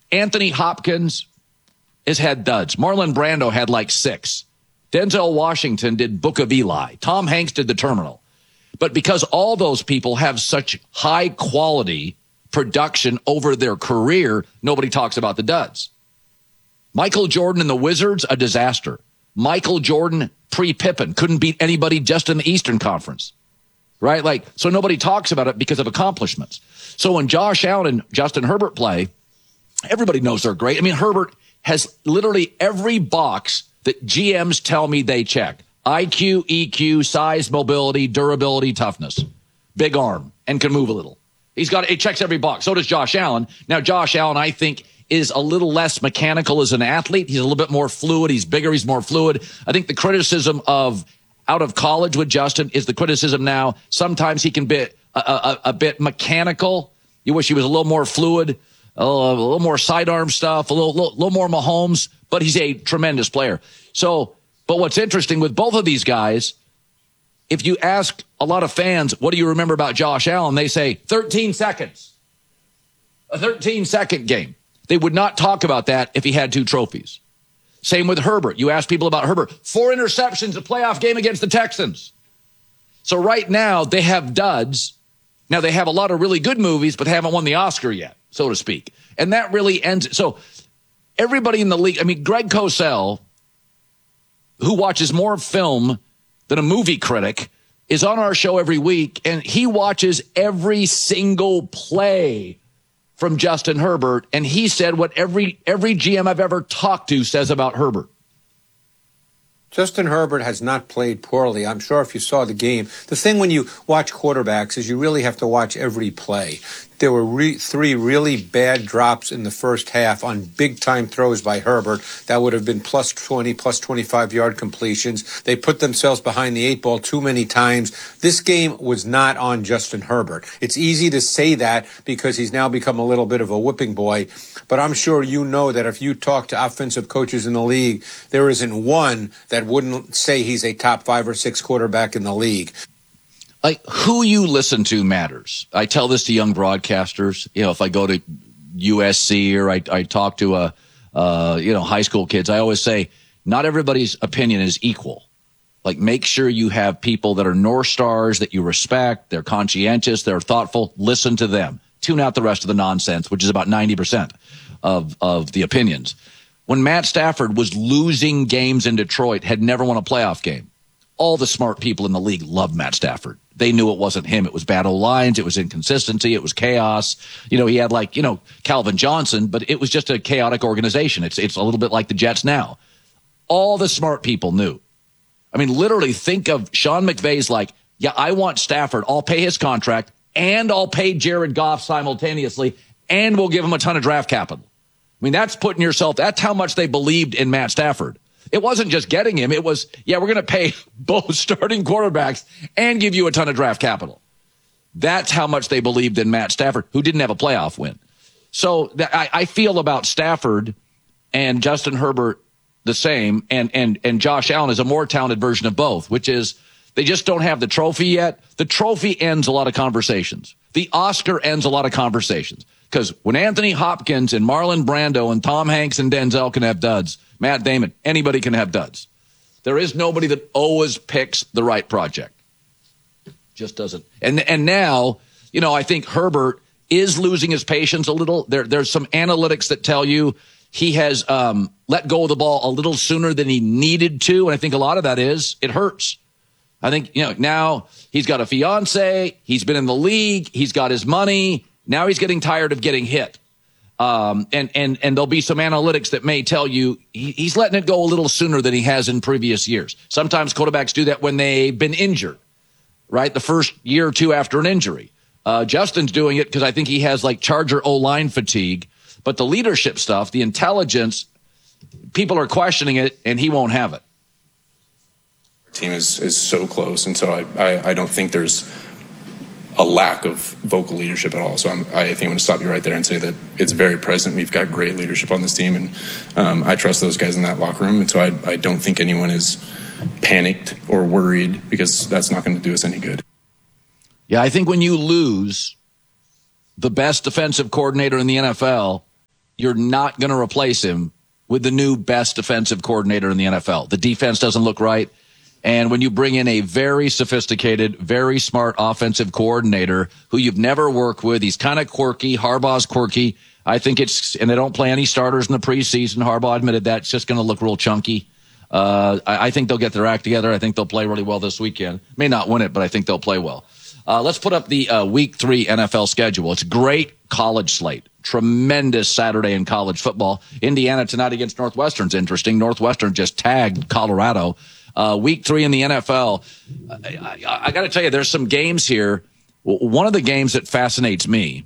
Anthony Hopkins has had duds. Marlon Brando had like 6. Denzel Washington did Book of Eli. Tom Hanks did The Terminal. But because all those people have such high quality production over their career, nobody talks about the duds. Michael Jordan and the Wizards, a disaster. Michael Jordan pre-Pippen couldn't beat anybody just in the Eastern Conference, right? Like, so nobody talks about it because of accomplishments. So when Josh Allen and Justin Herbert play, everybody knows they're great. I mean, Herbert has literally every box that GMs tell me they check. IQ, EQ, size, mobility, durability, toughness, big arm, and can move a little. It checks every box. So does Josh Allen. Now, Josh Allen, I think, is a little less mechanical as an athlete. He's a little bit more fluid. He's bigger. He's more fluid. I think the criticism of out of college with Justin is the criticism now. Sometimes he can be a bit mechanical. You wish he was a little more fluid, a little more sidearm stuff, a little more Mahomes, but he's a tremendous player. So, but what's interesting with both of these guys, if you ask a lot of fans, what do you remember about Josh Allen? They say 13 seconds, a 13-second game. They would not talk about that if he had 2 trophies. Same with Herbert. You ask people about Herbert. 4 interceptions, a playoff game against the Texans. So right now, they have duds. Now, they have a lot of really good movies, but they haven't won the Oscar yet, so to speak. And that really ends it. So everybody in the league, I mean, Greg Cosell, who watches more film than a movie critic, is on our show every week, and he watches every single play from Justin Herbert, and he said what every GM I've ever talked to says about Herbert. Justin Herbert has not played poorly. I'm sure if you saw the game, the thing when you watch quarterbacks is you really have to watch every play. There were 3 really bad drops in the first half on big-time throws by Herbert. That would have been plus 20, plus 25-yard completions. They put themselves behind the 8 ball too many times. This game was not on Justin Herbert. It's easy to say that because he's now become a little bit of a whipping boy. But I'm sure you know that if you talk to offensive coaches in the league, there isn't one that wouldn't say he's a top 5 or 6 quarterback in the league. Like, who you listen to matters. I tell this to young broadcasters. You know, if I go to USC or I talk to high school kids, I always say, not everybody's opinion is equal. Like, make sure you have people that are North Stars that you respect. They're conscientious. They're thoughtful. Listen to them. Tune out the rest of the nonsense, which is about 90% of the opinions. When Matt Stafford was losing games in Detroit, had never won a playoff game, all the smart people in the league loved Matt Stafford. They knew it wasn't him. It was bad O-lines. It was inconsistency. It was chaos. You know, he had Calvin Johnson, but it was just a chaotic organization. It's a little bit like the Jets now. All the smart people knew. I mean, literally think of Sean McVay's like, yeah, I want Stafford. I'll pay his contract and I'll pay Jared Goff simultaneously and we'll give him a ton of draft capital. I mean, that's how much they believed in Matt Stafford. It wasn't just getting him. It was, yeah, we're going to pay both starting quarterbacks and give you a ton of draft capital. That's how much they believed in Matt Stafford, who didn't have a playoff win. So I feel about Stafford and Justin Herbert the same, and Josh Allen is a more talented version of both, which is they just don't have the trophy yet. The trophy ends a lot of conversations. The Oscar ends a lot of conversations. Because when Anthony Hopkins and Marlon Brando and Tom Hanks and Denzel can have duds, Matt Damon, anybody can have duds. There is nobody that always picks the right project. Just doesn't. And now, you know, I think Herbert is losing his patience a little. There's some analytics that tell you he has let go of the ball a little sooner than he needed to. And I think a lot of that is it hurts. I think, you know, now he's got a fiance. He's been in the league. He's got his money. Now he's getting tired of getting hit. And there'll be some analytics that may tell you he's letting it go a little sooner than he has in previous years. Sometimes quarterbacks do that when they've been injured, right? The first year or two after an injury. Justin's doing it because I think he has like Charger O-line fatigue. But the leadership stuff, the intelligence, people are questioning it, and he won't have it. Our team is so close, and so I don't think there's a lack of vocal leadership at all. So I think I'm going to stop you right there and say that it's very present. We've got great leadership on this team, and I trust those guys in that locker room. And so I don't think anyone is panicked or worried, because that's not going to do us any good. Yeah, I think when you lose the best defensive coordinator in the NFL you're not going to replace him with the new best defensive coordinator in the NFL. The defense doesn't look right. And when you bring in a very sophisticated, very smart offensive coordinator who you've never worked with, he's kind of quirky. Harbaugh's quirky. I think and they don't play any starters in the preseason. Harbaugh admitted that. It's just going to look real chunky. I think they'll get their act together. I think they'll play really well this weekend. May not win it, but I think they'll play well. Let's put up the Week 3 NFL schedule. It's a great college slate. Tremendous Saturday in college football. Indiana tonight against Northwestern's interesting. Northwestern just tagged Colorado. Week 3 in the NFL. I got to tell you, there's some games here. One of the games that fascinates me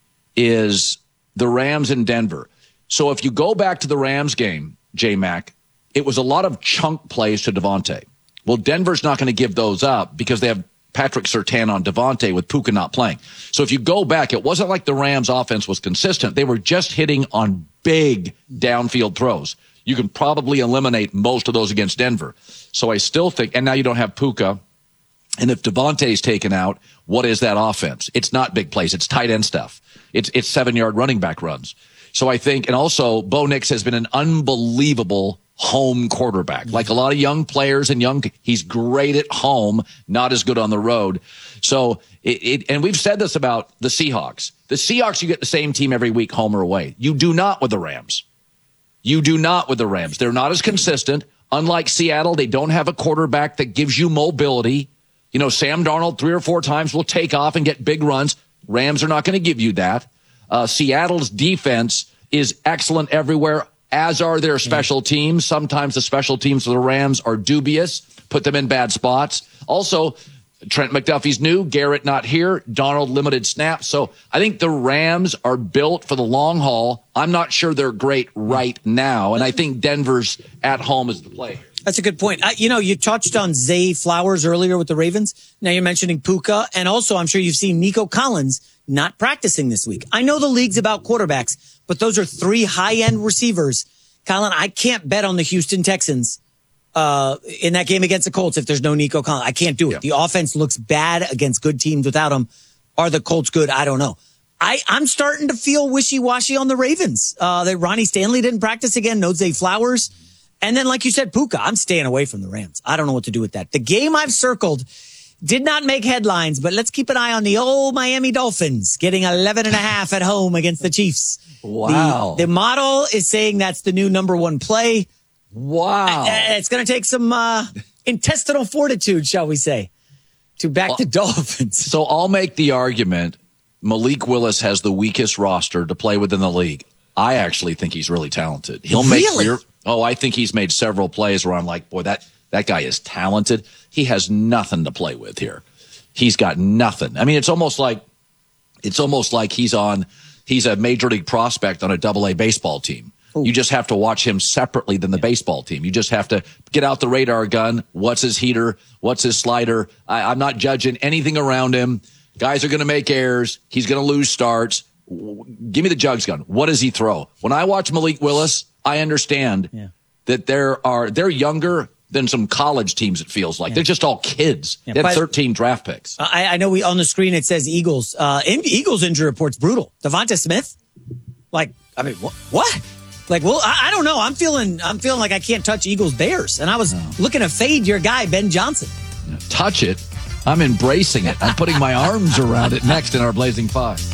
is the Rams in Denver. So if you go back to the Rams game, J-Mac, it was a lot of chunk plays to Devontae. Well, Denver's not going to give those up because they have Patrick Surtain on Devontae with Puka not playing. So if you go back, it wasn't like the Rams offense was consistent. They were just hitting on big downfield throws. You can probably eliminate most of those against Denver. So I still think, and now you don't have Puka. And if Devontae's taken out, what is that offense? It's not big plays. It's tight end stuff. It's 7-yard running back runs. So I think, and also Bo Nix has been an unbelievable home quarterback. Like a lot of young players and he's great at home, not as good on the road. So and we've said this about the Seahawks. The Seahawks, you get the same team every week, home or away. You do not with the Rams. You do not with the Rams. They're not as consistent. Unlike Seattle, they don't have a quarterback that gives you mobility. You know, Sam Darnold 3 or 4 times will take off and get big runs. Rams are not going to give you that. Seattle's defense is excellent everywhere, as are their special teams. Sometimes the special teams of the Rams are dubious, put them in bad spots. Also, Trent McDuffie's new, Garrett not here, Darnold limited snaps. So I think the Rams are built for the long haul. I'm not sure they're great right now, and I think Denver's at home is the play. That's a good point. You touched on Zay Flowers earlier with the Ravens. Now you're mentioning Puka, and also I'm sure you've seen Nico Collins not practicing this week. I know the league's about quarterbacks, but those are 3 high-end receivers. Colin, I can't bet on the Houston Texans in that game against the Colts if there's no Nico Collins. I can't do it. Yeah. The offense looks bad against good teams without him. Are the Colts good? I don't know. I'm starting to feel wishy-washy on the Ravens. That Ronnie Stanley didn't practice again. No Zay Flowers. And then, like you said, Puka, I'm staying away from the Rams. I don't know what to do with that. The game I've circled did not make headlines, but let's keep an eye on the old Miami Dolphins getting 11.5 at home against the Chiefs. Wow. The model is saying that's the new number 1 play. Wow. It's going to take some intestinal fortitude, shall we say, to back the Dolphins. So I'll make the argument Malik Willis has the weakest roster to play within the league. I actually think he's really talented. He'll make I think he's made several plays where I'm like, boy, that guy is talented. He has nothing to play with here. He's got nothing. I mean, it's almost like he's a major league prospect on a AA baseball team. Ooh. You just have to watch him separately than the baseball team. You just have to get out the radar gun. What's his heater? What's his slider? I'm not judging anything around him. Guys are going to make errors. He's going to lose starts. Give me the jugs gun. What does he throw? When I watch Malik Willis, I understand that they're younger than some college teams, it feels like. They're just all kids. They had 13 draft picks. I know on the screen it says Eagles. Eagles injury report's brutal. Devonta Smith? What? Like, well, I don't know. I'm feeling like I can't touch Eagles Bears. And I was looking to fade your guy, Ben Johnson. Touch it. I'm embracing it. I'm putting my arms around it next in our Blazing 5.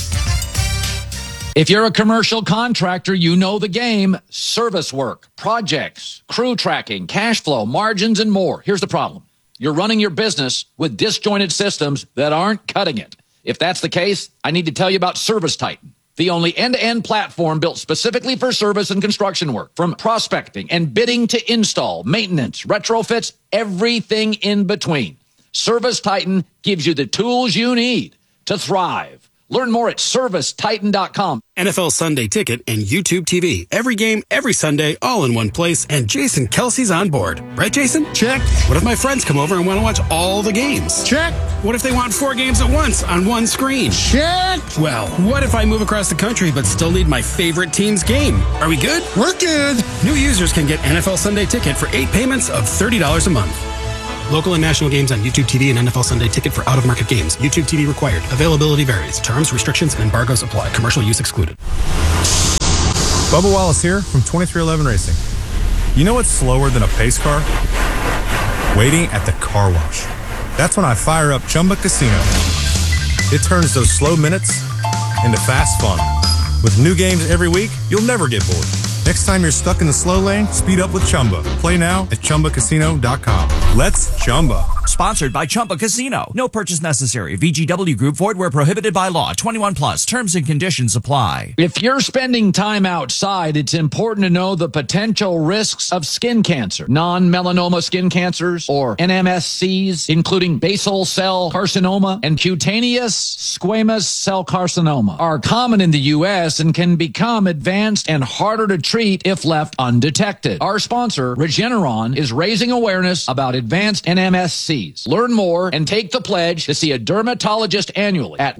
If you're a commercial contractor, you know the game. Service work, projects, crew tracking, cash flow, margins, and more. Here's the problem. You're running your business with disjointed systems that aren't cutting it. If that's the case, I need to tell you about ServiceTitan, the only end-to-end platform built specifically for service and construction work. From prospecting and bidding to install, maintenance, retrofits, everything in between. ServiceTitan gives you the tools you need to thrive. Learn more at ServiceTitan.com. NFL Sunday Ticket and YouTube TV. Every game, every Sunday, all in one place. And Jason Kelsey's on board. Right, Jason? Check. What if my friends come over and want to watch all the games? Check. What if they want 4 games at once on one screen? Check. Well, what if I move across the country but still need my favorite team's game? Are we good? We're good. New users can get NFL Sunday Ticket for 8 payments of $30 a month. Local and national games on YouTube TV and NFL Sunday Ticket for out-of-market games. YouTube TV required. Availability varies. Terms, restrictions, and embargoes apply. Commercial use excluded. Bubba Wallace here from 2311 Racing. You know what's slower than a pace car? Waiting at the car wash. That's when I fire up Chumba Casino. It turns those slow minutes into fast fun. With new games every week, you'll never get bored. Next time you're stuck in the slow lane, speed up with Chumba. Play now at ChumbaCasino.com. Let's Chumba. Sponsored by Chumba Casino. No purchase necessary. VGW Group. Void where prohibited by law. 21 plus. Terms and conditions apply. If you're spending time outside, it's important to know the potential risks of skin cancer. Non-melanoma skin cancers, or NMSCs, including basal cell carcinoma and cutaneous squamous cell carcinoma, are common in the U.S. and can become advanced and harder to treat if left undetected. Our sponsor, Regeneron, is raising awareness about advanced NMSCs. Learn more and take the pledge to see a dermatologist annually at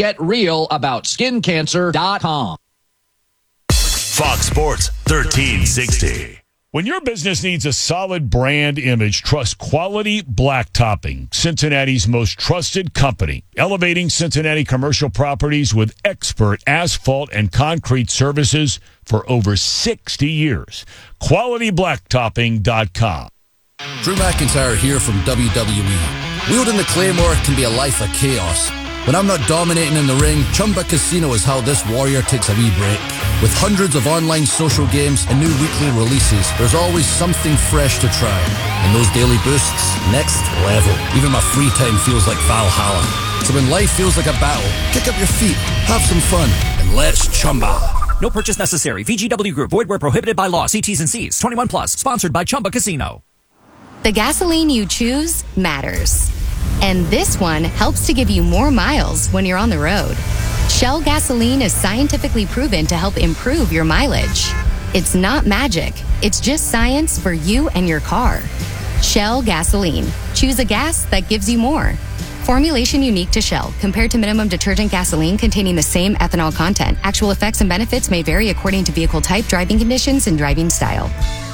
letsgetrealaboutSkinCancer.com. Fox Sports 1360. When your business needs a solid brand image, trust Quality Blacktopping, Cincinnati's most trusted company, elevating Cincinnati commercial properties with expert asphalt and concrete services for over 60 years. QualityBlacktopping.com. Drew McIntyre here from WWE. Wielding the Claymore can be a life of chaos. When I'm not dominating in the ring, Chumba Casino is how this warrior takes a wee break. With hundreds of online social games and new weekly releases, there's always something fresh to try. And those daily boosts, next level. Even my free time feels like Valhalla. So when life feels like a battle, kick up your feet, have some fun, and let's Chumba. No purchase necessary. VGW Group. Void where prohibited by law. See T's and C's. 21 plus. Sponsored by Chumba Casino. The gasoline you choose matters. And this one helps to give you more miles when you're on the road. Shell gasoline is scientifically proven to help improve your mileage. It's not magic. It's just science for you and your car. Shell gasoline. Choose a gas that gives you more. Formulation unique to Shell compared to minimum detergent gasoline containing the same ethanol content. Actual effects and benefits may vary according to vehicle type, driving conditions, and driving style.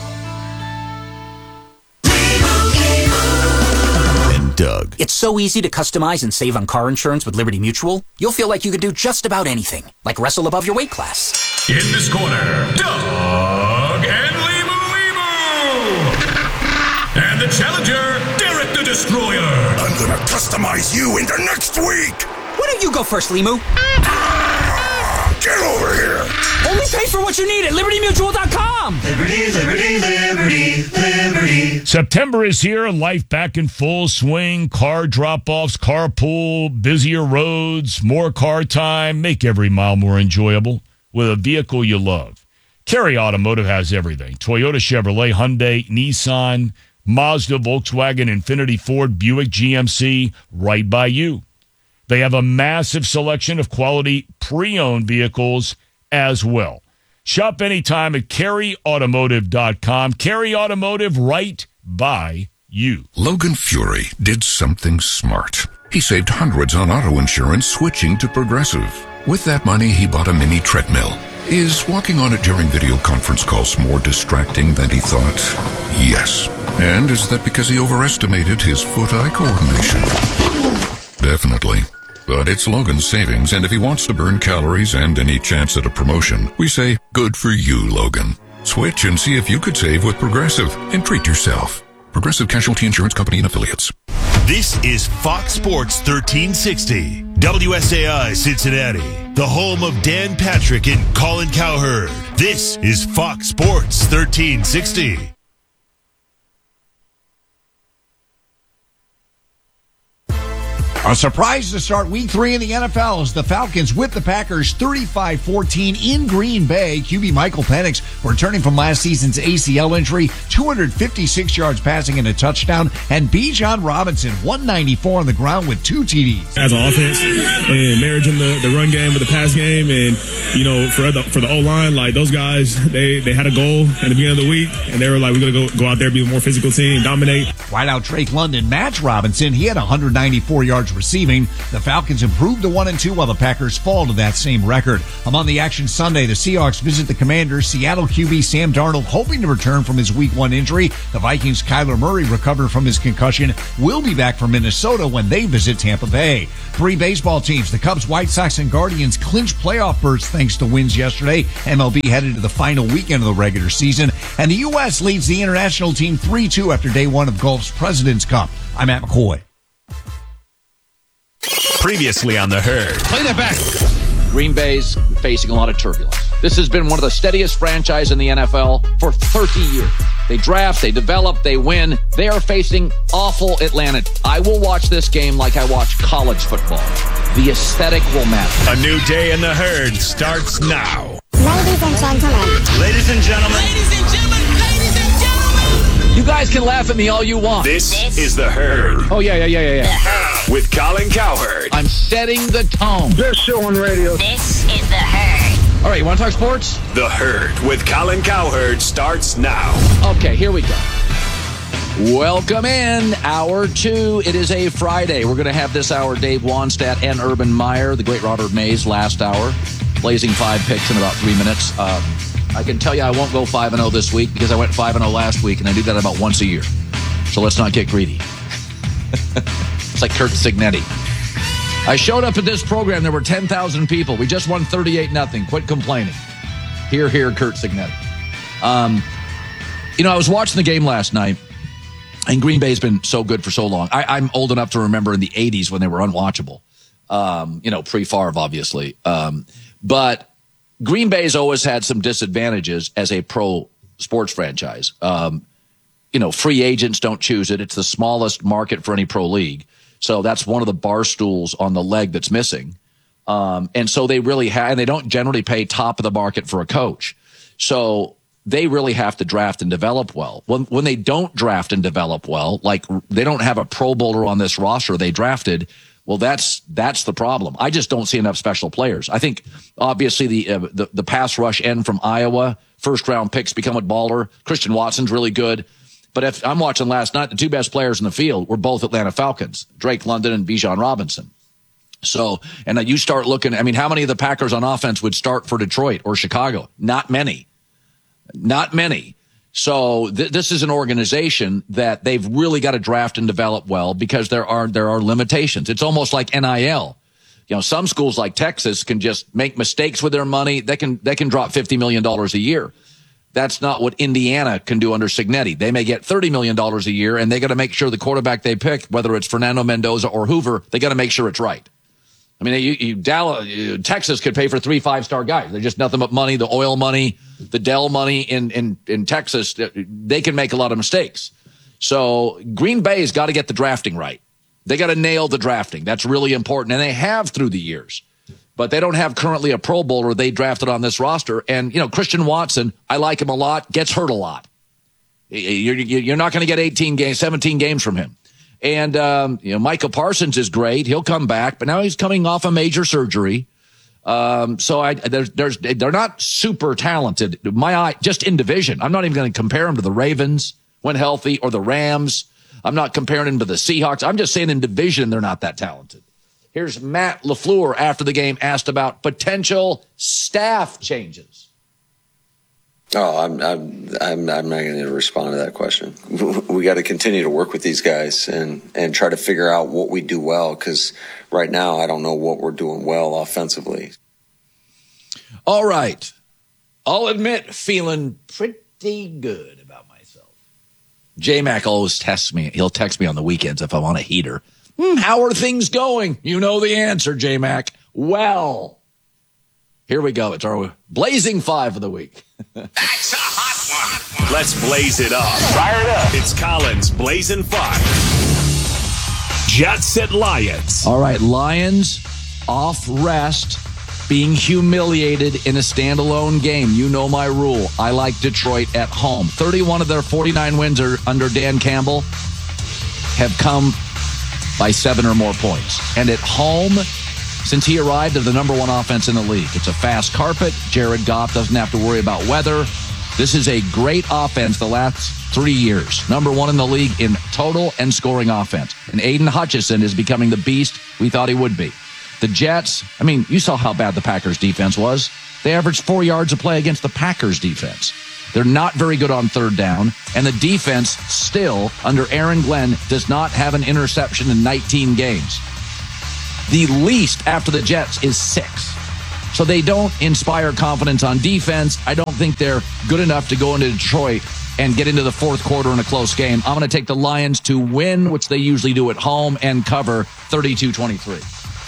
Doug. It's so easy to customize and save on car insurance with Liberty Mutual. You'll feel like you could do just about anything, like wrestle above your weight class. In this corner, Doug and Limu. And the challenger, Derek the Destroyer. I'm gonna customize you into next week. Why don't you go first, Limu? Get over here. Only pay for what you need at LibertyMutual.com. Liberty, liberty, liberty, liberty. September is here and life back in full swing. Car drop-offs, carpool, busier roads, more car time. Make every mile more enjoyable with a vehicle you love. Carey Automotive has everything. Toyota, Chevrolet, Hyundai, Nissan, Mazda, Volkswagen, Infiniti, Ford, Buick, GMC, right by you. They have a massive selection of quality pre-owned vehicles as well. Shop anytime at CareyAutomotive.com. Carey Automotive, right by you. Logan Fury did something smart. He saved hundreds on auto insurance switching to Progressive. With that money, he bought a mini treadmill. Is walking on it during video conference calls more distracting than he thought? Yes. And is that because he overestimated his foot-eye coordination? Definitely. But it's Logan's savings, and if he wants to burn calories and any chance at a promotion, we say, good for you, Logan. Switch and see if you could save with Progressive and treat yourself. Progressive Casualty Insurance Company and Affiliates. This is Fox Sports 1360, WSAI Cincinnati, the home of Dan Patrick and Colin Cowherd. This is Fox Sports 1360. A surprise to start Week 3 in the NFL as the Falcons whip the Packers 35-14 in Green Bay. QB Michael Penix returning from last season's ACL injury, 256 yards passing and a touchdown, and Bijan Robinson, 194 on the ground with 2 TDs. As an offense, and marrying the run game with the pass game, and for the O-line, like those guys, they had a goal at the beginning of the week, and they were like, we're gonna go out there, be a more physical team, dominate. Wideout Drake London matched Robinson. He had 194 yards receiving. The Falcons improved to 1-2 while the Packers fall to that same record. On the action Sunday, the Seahawks visit the Commanders. Seattle QB Sam Darnold hoping to return from his Week 1 injury. The Vikings' Kyler Murray recovered from his concussion, will be back for Minnesota when they visit Tampa Bay. 3 baseball teams, the Cubs, White Sox, and Guardians clinch playoff berths thanks to wins yesterday. MLB headed to the final weekend of the regular season. And the U.S. leads the international team 3-2 after day 1 of golf's President's Cup. I'm Matt McCoy. Previously on The Herd. Play that back. Green Bay's facing a lot of turbulence. This has been one of the steadiest franchises in the NFL for 30 years. They draft, they develop, they win. They are facing awful Atlanta. I will watch this game like I watch college football. The aesthetic will matter. A new day in The Herd starts now. Ladies and gentlemen. Ladies and gentlemen. Ladies and gentlemen. Ladies and gentlemen. You guys can laugh at me all you want. This is The Herd. Oh, yeah. With Colin Cowherd. I'm setting the tone. Best show on radio. This is The Herd. All right, you want to talk sports? The Herd with Colin Cowherd starts now. Okay, here we go. Welcome in, Hour 2. It is a Friday. We're going to have this hour Dave Wanstadt and Urban Meyer, the great Robert Mays, last hour. Blazing 5 picks in about 3 minutes. I can tell you I won't go 5-0 this week because I went 5-0 last week, and I do that about once a year. So let's not get greedy. It's like Kurt Signetti. I showed up at this program. There were 10,000 people. We just won 38-0. Quit complaining. Hear, Kurt Signetti. I was watching the game last night, and Green Bay's been so good for so long. I'm old enough to remember in the 80s when they were unwatchable. Pre-Favre, obviously. But Green Bay's always had some disadvantages as a pro sports franchise. Free agents don't choose it. It's the smallest market for any pro league. So that's one of the bar stools on the leg that's missing. And so they really and they don't generally pay top of the market for a coach. So they really have to draft and develop well. When they don't draft and develop well, like they don't have a Pro Bowler on this roster they drafted, well, that's the problem. I just don't see enough special players. I think obviously the pass rush end from Iowa, first round picks become a baller. Christian Watson's really good. But if I'm watching last night, the 2 best players in the field were both Atlanta Falcons, Drake London and Bijan Robinson. So, and then you start looking, how many of the Packers on offense would start for Detroit or Chicago? Not many. So this is an organization that they've really got to draft and develop well because there are limitations. It's almost like NIL. Some schools like Texas can just make mistakes with their money. They can drop $50 million a year. That's not what Indiana can do under Signetti. They may get $30 million a year, and they got to make sure the quarterback they pick, whether it's Fernando Mendoza or Hoover, they got to make sure it's right. Texas could pay for 3 5-star guys. They're just nothing but money, the oil money, the Dell money in Texas. They can make a lot of mistakes. So Green Bay's got to get the drafting right. They got to nail the drafting. That's really important, and they have through the years. But they don't have currently a Pro Bowler they drafted on this roster. And, Christian Watson, I like him a lot, gets hurt a lot. You're not going to get 17 games from him. And, Micah Parsons is great. He'll come back, but now he's coming off a major surgery. They're not super talented. Just in division. I'm not even going to compare them to the Ravens when healthy or the Rams. I'm not comparing them to the Seahawks. I'm just saying in division, they're not that talented. Here's Matt LaFleur after the game asked about potential staff changes. Oh, I'm not going to respond to that question. We got to continue to work with these guys and try to figure out what we do well, because right now I don't know what we're doing well offensively. All right. I'll admit feeling pretty good about myself. J-Mac always tests me. He'll text me on the weekends if I want a heater. How are things going? You know the answer, J-Mac. Well, here we go. It's our Blazing 5 of the week. That's a hot one. Let's blaze it up. Fire it up. It's Colin's Blazing 5. Jets at Lions. All right, Lions off rest, being humiliated in a standalone game. You know my rule. I like Detroit at home. 31 of their 49 wins are under Dan Campbell have come by 7 or more points. And at home, since he arrived, they're the number 1 offense in the league. It's a fast carpet. Jared Goff doesn't have to worry about weather. This is a great offense the last 3 years. Number 1 in the league in total and scoring offense. And Aiden Hutchinson is becoming the beast we thought he would be. The Jets, I mean, you saw how bad the Packers defense was. They averaged 4 yards a play against the Packers defense. They're not very good on third down, and the defense still, under Aaron Glenn, does not have an interception in 19 games. The least after the Jets is 6. So they don't inspire confidence on defense. I don't think they're good enough to go into Detroit and get into the fourth quarter in a close game. I'm going to take the Lions to win, which they usually do at home, and cover 32-23.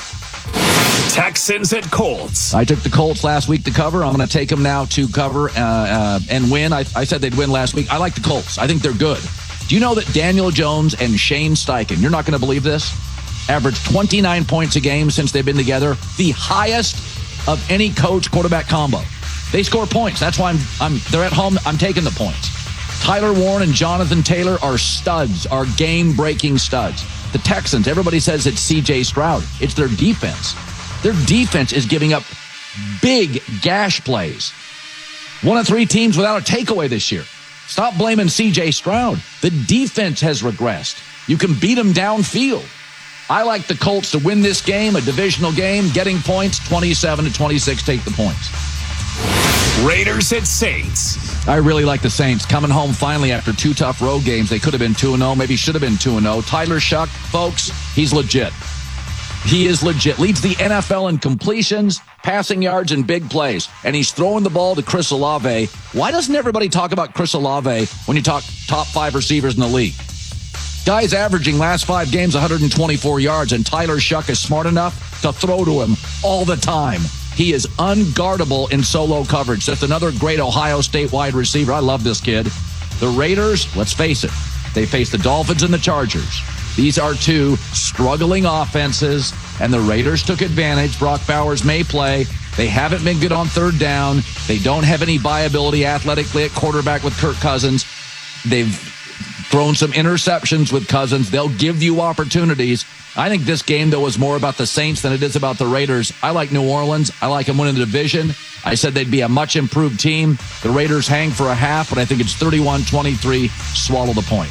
Texans at Colts. I took the Colts last week to cover. I'm going to take them now to cover and win. I said they'd win last week. I like the Colts. I think they're good. Do you know that Daniel Jones and Shane Steichen, you're not going to believe this, averaged 29 points a game since they've been together, the highest of any coach-quarterback combo. They score points. That's why they're at home. I'm taking the points. Tyler Warren and Jonathan Taylor are studs, are game-breaking studs. The Texans, everybody says it's C.J. Stroud. It's their defense. Their defense is giving up big gash plays. 1 of 3 teams without a takeaway this year. Stop blaming C.J. Stroud. The defense has regressed. You can beat them downfield. I like the Colts to win this game, a divisional game, getting points, 27-26, take the points. Raiders at Saints. I really like the Saints coming home finally after 2 tough road games. They could have been 2-0, maybe should have been 2-0. Tyler Shuck, folks, he's legit. He is legit. Leads the NFL in completions, passing yards, and big plays. And he's throwing the ball to Chris Olave. Why doesn't everybody talk about Chris Olave when you talk top 5 receivers in the league? Guy's averaging last 5 games 124 yards, and Tyler Shuck is smart enough to throw to him all the time. He is unguardable in solo coverage. That's another great Ohio State wide receiver. I love this kid. The Raiders, let's face it, they face the Dolphins and the Chargers. These are 2 struggling offenses, and the Raiders took advantage. Brock Bowers may play. They haven't been good on third down. They don't have any viability athletically at quarterback with Kirk Cousins. They've thrown some interceptions with Cousins. They'll give you opportunities. I think this game, though, is more about the Saints than it is about the Raiders. I like New Orleans. I like them winning the division. I said they'd be a much improved team. The Raiders hang for a half, but I think it's 31-23. Swallow the points.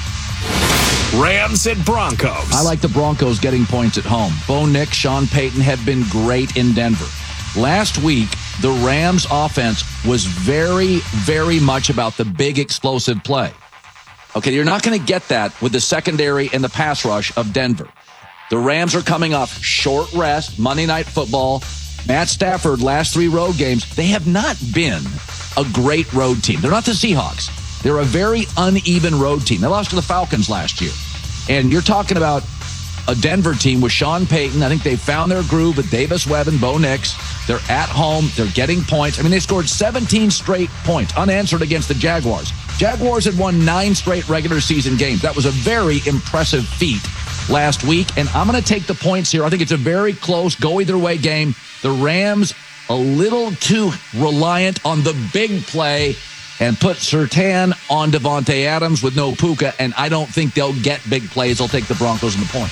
Rams at Broncos. I like the Broncos getting points at home. Bo Nix, Sean Payton have been great in Denver. Last week, the Rams offense was very, very much about the big explosive play. Okay, you're not going to get that with the secondary and the pass rush of Denver. The Rams are coming off short rest, Monday Night Football. Matt Stafford, last 3 road games, they have not been a great road team. They're not the Seahawks. They're a very uneven road team. They lost to the Falcons last year. And you're talking about a Denver team with Sean Payton. I think they found their groove with Davis Webb and Bo Nix. They're at home. They're getting points. I mean, they scored 17 straight points, unanswered against the Jaguars. Jaguars had won 9 straight regular season games. That was a very impressive feat last week. And I'm going to take the points here. I think it's a very close, go either way game. The Rams, a little too reliant on the big play and put Surtain on Devontae Adams with no Puka, and I don't think they'll get big plays. They'll take the Broncos in the point.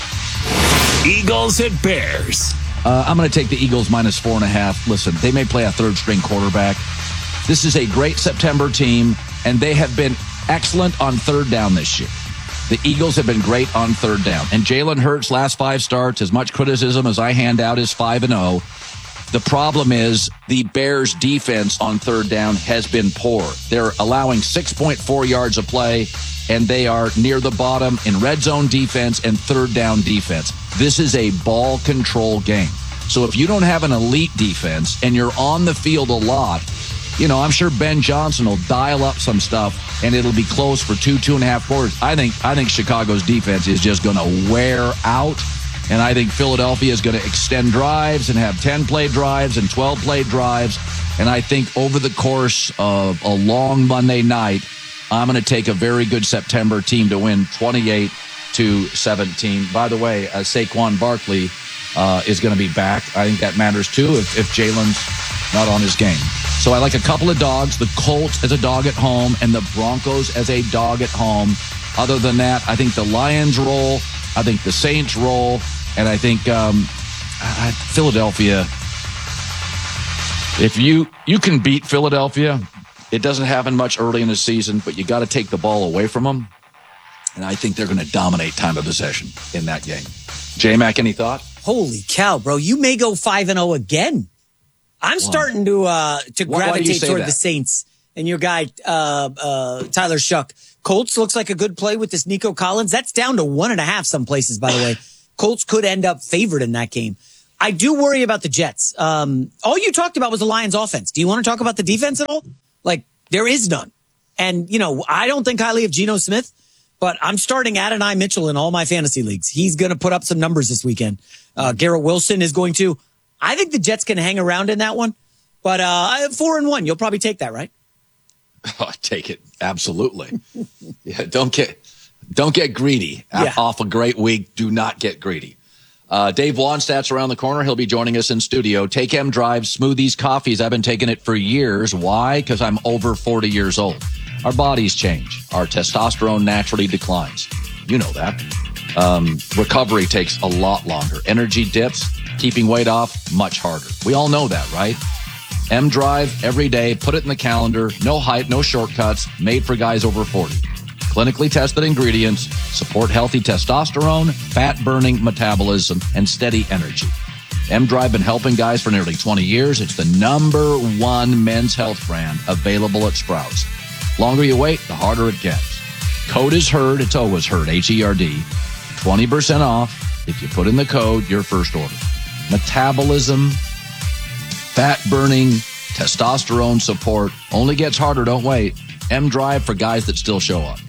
Eagles at Bears. I'm going to take the Eagles minus 4.5. Listen, they may play a third-string quarterback. This is a great September team, and they have been excellent on third down this year. The Eagles have been great on third down. And Jalen Hurts' last 5 starts, as much criticism as I hand out, is 5-0. The problem is the Bears' defense on third down has been poor. They're allowing 6.4 yards a play, and they are near the bottom in red zone defense and third down defense. This is a ball control game. So if you don't have an elite defense and you're on the field a lot, you know, I'm sure Ben Johnson will dial up some stuff, and it'll be close for 2.5 quarters. I think Chicago's defense is just going to wear out. And I think Philadelphia is going to extend drives and have 10-play drives and 12-play drives. And I think over the course of a long Monday night, I'm going to take a very good September team to win 28-17. By the way, Saquon Barkley is going to be back. I think that matters too if Jalen's not on his game. So I like a couple of dogs, the Colts as a dog at home and the Broncos as a dog at home. Other than that, I think the Lions roll. I think the Saints roll. And I think Philadelphia, if you can beat Philadelphia, It doesn't happen much early in the season, but you got to take the ball away from them. And I think they're going to dominate time of possession in that game. J-Mac, any thought? Holy cow, bro. You may go 5-0 again. I'm starting to gravitate toward the Saints and your guy, Tyler Shuck. Colts looks like a good play with this Nico Collins. That's down to 1.5 some places, by the way. Colts could end up favored in that game. I do worry about the Jets. All you talked about was the Lions offense. Do you want to talk about the defense at all? Like, there is none. And, I don't think highly of Geno Smith, but I'm starting Adonai Mitchell in all my fantasy leagues. He's going to put up some numbers this weekend. Garrett Wilson is going to. I think the Jets can hang around in that one. But 4-1, you'll probably take that, right? Oh, take it. Absolutely. Yeah, don't get greedy. Off a great week. Do not get greedy. Dave Wannstedt's around the corner. He'll be joining us in studio. Take M Drive Smoothies Coffees. I've been taking it for years. Why? Because I'm over 40 years old. Our bodies change. Our testosterone naturally declines. You know that. Recovery takes a lot longer. Energy dips. Keeping weight off, much harder. We all know that, right? M Drive every day. Put it in the calendar. No hype, no shortcuts. Made for guys over 40. Clinically tested ingredients support healthy testosterone, fat-burning metabolism, and steady energy. M-Drive been helping guys for nearly 20 years. It's the #1 men's health brand available at Sprouts. Longer you wait, the harder it gets. Code is HERD. It's always HERD, H-E-R-D. 20% off if you put in the code your first order. Metabolism, fat-burning, testosterone support. Only gets harder, don't wait. M-Drive for guys that still show up.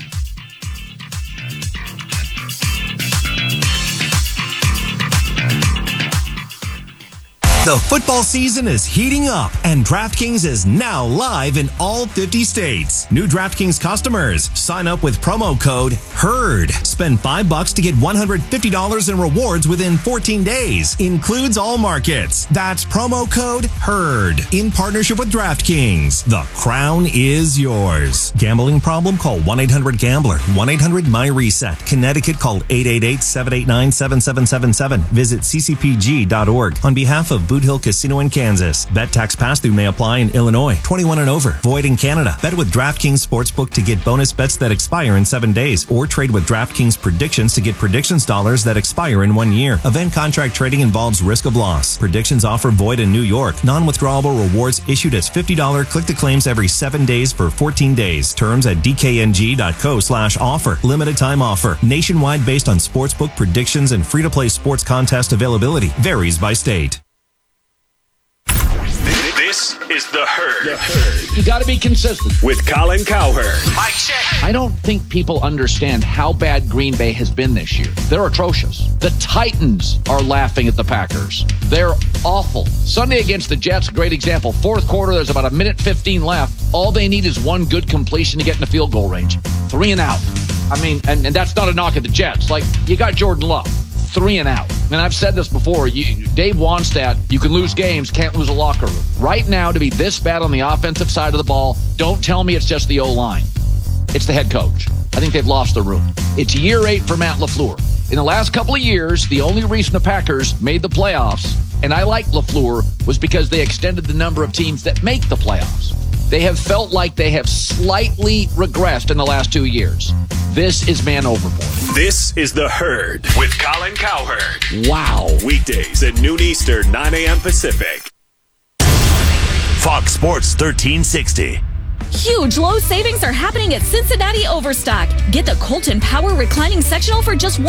The football season is heating up, and DraftKings is now live in all 50 states. New DraftKings customers, sign up with promo code HERD. Spend $5 to get $150 in rewards within 14 days. Includes all markets. That's promo code HERD. In partnership with DraftKings. The crown is yours. Gambling problem? Call 1-800-GAMBLER. 1-800-MY-RESET. Connecticut, call 888-789-7777. Visit ccpg.org. On behalf of Boot Hill Casino in Kansas. Bet tax pass-through may apply in Illinois. 21 and over. Void in Canada. Bet with DraftKings Sportsbook to get bonus bets that expire in 7 days. Or trade with DraftKings Predictions to get predictions dollars that expire in 1 year. Event contract trading involves risk of loss. Predictions offer void in New York. Non-withdrawable rewards issued as $50 click-to-claims every 7 days for 14 days. Terms at dkng.co/offer. Limited time offer. Nationwide based on sportsbook predictions and free-to-play sports contest availability. Varies by state. This is The Herd. You got to be consistent. With Colin Cowherd. Mike check. I don't think people understand how bad Green Bay has been this year. They're atrocious. The Titans are laughing at the Packers. They're awful. Sunday against the Jets, great example. Fourth quarter, there's about 1:15 left. All they need is one good completion to get in the field goal range. 3 and out. I mean, and that's not a knock at the Jets. Like, you got Jordan Love. 3 and out. And I've said this before. Dave Wannstedt, you can lose games, can't lose a locker room. Right now, to be this bad on the offensive side of the ball, don't tell me it's just the O-line. It's the head coach. I think they've lost the room. It's year 8 for Matt LaFleur. In the last couple of years, the only reason the Packers made the playoffs, and I like LaFleur, was because they extended the number of teams that make the playoffs. They have felt like they have slightly regressed in the last 2 years. This is man overboard. This is The Herd with Colin Cowherd. Wow. Weekdays at noon Eastern, 9 a.m. Pacific. Fox Sports 1360. Huge low savings are happening at Cincinnati Overstock. Get the Colton Power Reclining Sectional for just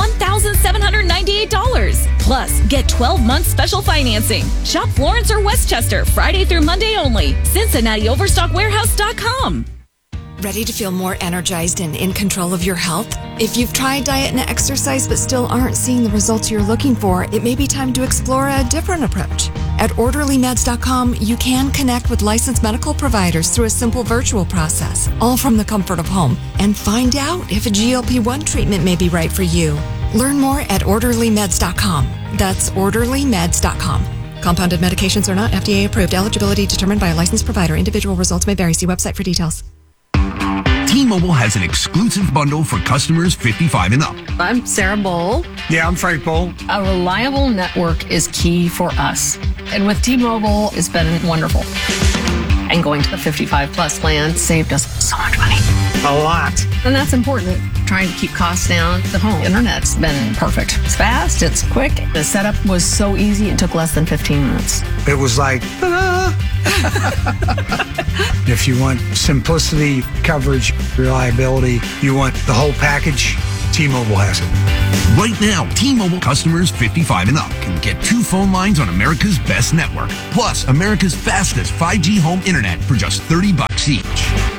$1,798. Plus, get 12 months special financing. Shop Florence or Westchester, Friday through Monday only. CincinnatiOverstockWarehouse.com. Ready to feel more energized and in control of your health? If you've tried diet and exercise but still aren't seeing the results you're looking for, it may be time to explore a different approach. At OrderlyMeds.com, you can connect with licensed medical providers through a simple virtual process, all from the comfort of home, and find out if a GLP-1 treatment may be right for you. Learn more at OrderlyMeds.com. That's OrderlyMeds.com. Compounded medications are not FDA approved. Eligibility determined by a licensed provider. Individual results may vary. See website for details. T-Mobile has an exclusive bundle for customers 55 and up. I'm Sarah Bowl. Yeah, I'm Frank Bowl. A reliable network is key for us. And with T-Mobile, it's been wonderful. And going to the 55 plus plan saved us so much money. A lot. And that's important. Trying to keep costs down. The home internet's been perfect. It's fast, it's quick. The setup was so easy, it took less than 15 minutes. It was like, ta-da! If you want simplicity, coverage, reliability, you want the whole package, T-Mobile has it. Right now, T-Mobile customers 55 and up can get 2 phone lines on America's best network, plus America's fastest 5G home internet for just $30 each.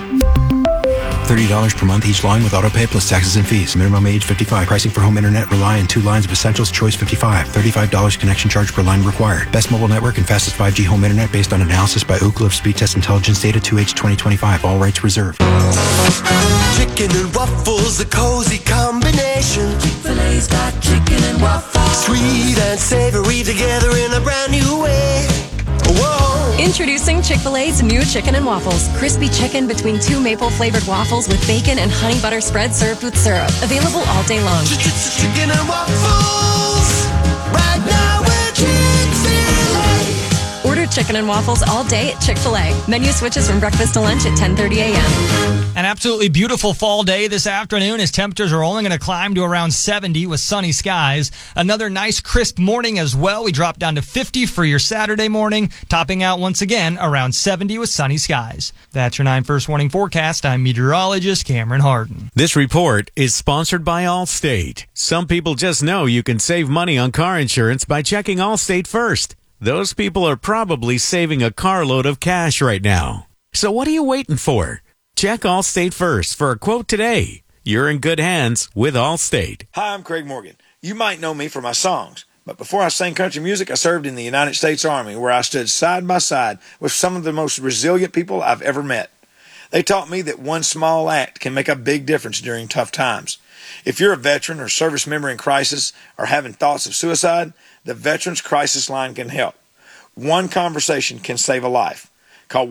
$30 per month each line with autopay plus taxes and fees. Minimum age 55. Pricing for home internet rely on 2 lines of essentials. Choice 55. $35 connection charge per line required. Best mobile network and fastest 5G home internet based on analysis by Ookla of Speed Test Intelligence data 2H 2025. All rights reserved. Chicken and waffles, a cozy combination. Chick-fil-A's got chicken and waffles. Sweet and savory together in a brand new way. Whoa. Introducing Chick-fil-A's new chicken and waffles. Crispy chicken between 2 maple-flavored waffles with bacon and honey butter spread served with syrup. Available all day long. Chicken and waffles. Right now we're Chick-fil-A. Order chicken and waffles all day at Chick-fil-A. Menu switches from breakfast to lunch at 10:30 a.m. An absolutely beautiful fall day this afternoon as temperatures are only going to climb to around 70 with sunny skies. Another nice crisp morning as well. We drop down to 50 for your Saturday morning, topping out once again around 70 with sunny skies. That's your 9 First Warning forecast. I'm meteorologist Cameron Harden. This report is sponsored by Allstate. Some people just know you can save money on car insurance by checking Allstate first. Those people are probably saving a carload of cash right now. So what are you waiting for? Check Allstate first for a quote today. You're in good hands with Allstate. Hi, I'm Craig Morgan. You might know me for my songs, but before I sang country music, I served in the United States Army, where I stood side by side with some of the most resilient people I've ever met. They taught me that one small act can make a big difference during tough times. If you're a veteran or service member in crisis or having thoughts of suicide, the Veterans Crisis Line can help. One conversation can save a life. Call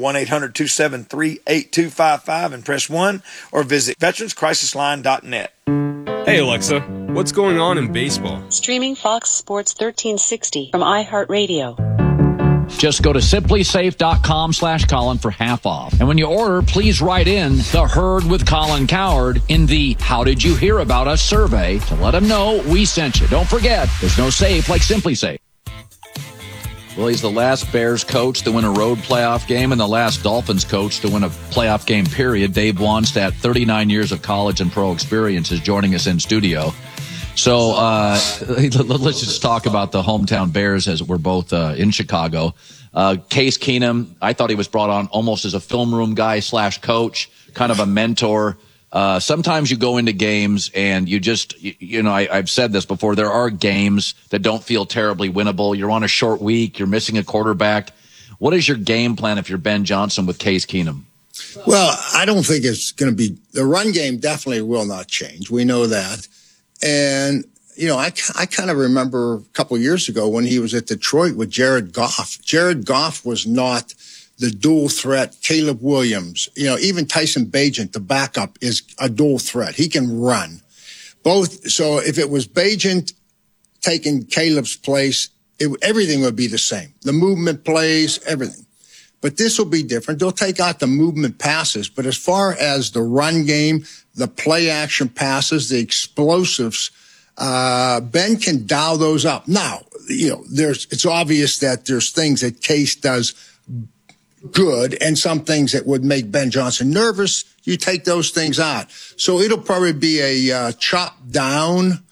1-800-273-8255 and press 1 or visit veteranscrisisline.net. Hey Alexa, what's going on in baseball? Streaming Fox Sports 1360 from iHeartRadio. Just go to simplysafe.com/Colin for half off. And when you order, please write in the Herd with Colin Cowherd in the How Did You Hear About Us survey to let them know we sent you. Don't forget, there's no safe like Simply Safe. Well, he's the last Bears coach to win a road playoff game and the last Dolphins coach to win a playoff game, period. Dave Wannstedt, 39 years of college and pro experience, is joining us in studio. So let's just talk about the hometown Bears as we're both in Chicago. Case Keenum, I thought he was brought on almost as a film room guy / coach, kind of a mentor. Sometimes you go into games and you just, I've said this before, there are games that don't feel terribly winnable. You're on a short week. You're missing a quarterback. What is your game plan if you're Ben Johnson with Case Keenum? Well, I don't think it's going to be – the run game definitely will not change. We know that. And, I kind of remember a couple of years ago when he was at Detroit with Jared Goff. Jared Goff was not – the dual threat, Caleb Williams, even Tyson Bagent, the backup, is a dual threat. He can run. Both. So if it was Bagent taking Caleb's place, everything would be the same. The movement plays, everything. But this will be different. They'll take out the movement passes. But as far as the run game, the play action passes, the explosives, Ben can dial those up. Now, it's obvious that there's things that Case does good and some things that would make Ben Johnson nervous. You take those things out. So it'll probably be a chop down,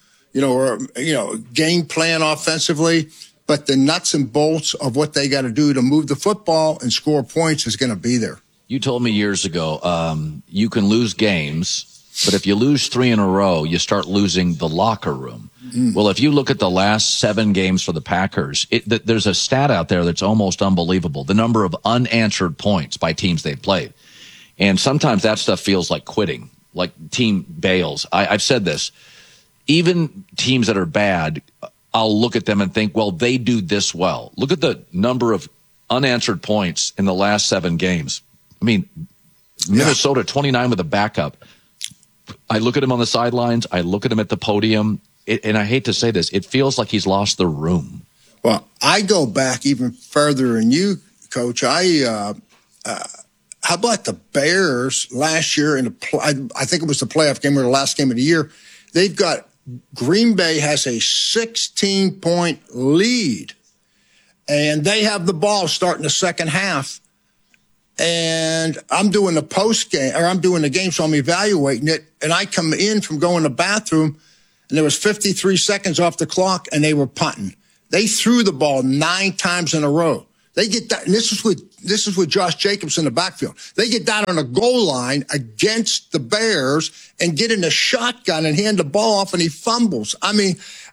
game plan offensively. But the nuts and bolts of what they got to do to move the football and score points is going to be there. You told me years ago, you can lose games, but if you lose 3 in a row, you start losing the locker room. Well, if you look at the last 7 games for the Packers, there's a stat out there that's almost unbelievable. The number of unanswered points by teams they've played. And sometimes that stuff feels like quitting, like team bails. I've said this. Even teams that are bad, I'll look at them and think, well, they do this well. Look at the number of unanswered points in the last 7 games. I mean, Minnesota, 29 with a backup. I look at him on the sidelines. I look at him at the podium. And I hate to say this, it feels like he's lost the room. Well, I go back even further than you, Coach. how about the Bears last year I think it was the playoff game or the last game of the year. They've got Green Bay has a 16-point lead, and they have the ball starting the second half. And I'm doing the post game, or I'm doing the game, so I'm evaluating it. And I come in from going to the bathroom, and there was 53 seconds off the clock, and they were punting. They threw the ball 9 times in a row. They get that, and this is with Josh Jacobs in the backfield. They get down on a goal line against the Bears and get in a shotgun and hand the ball off, and he fumbles. I mean,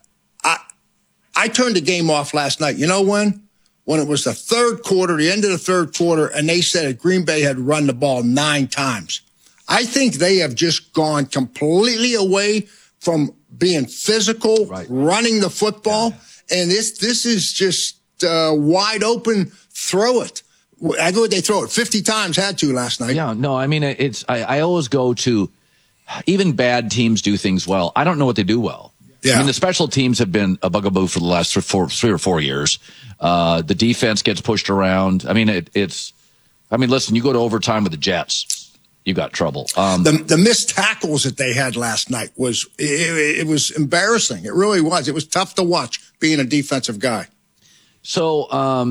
I turned the game off last night. You know when? When it was the third quarter, the end of the third quarter, and they said that Green Bay had run the ball 9 times. I think they have just gone completely away from being physical, running the football, and this is just wide open, throw it. I go, they throw it 50 times, had to last night. Yeah, no, I mean, I always go to, even bad teams do things well. I don't know what they do well. Yeah. I mean, the special teams have been a bugaboo for the last 3 or 4 years. The defense gets pushed around. I mean, listen, you go to overtime with the Jets, you got trouble. The missed tackles that they had last night was embarrassing. It really was. It was tough to watch being a defensive guy. So,